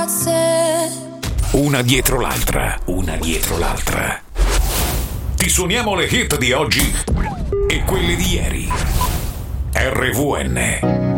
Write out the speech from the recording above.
Una dietro l'altra, una dietro l'altra. Ti suoniamo le hit di oggi e quelle di ieri. RVN